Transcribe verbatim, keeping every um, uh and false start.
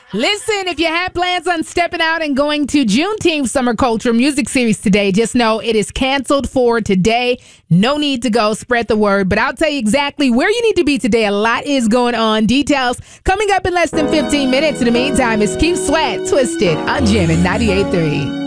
Listen, if you had plans on stepping out and going to Juneteenth Summer Culture Music Series today, just know it is canceled for today. No need to go. Spread the word. But I'll tell you exactly where you need to be today. A lot is going on. Details coming up in less than fifteen minutes. In the meantime, it's Keith Sweat, Twisted on Jammin' ninety-eight point three.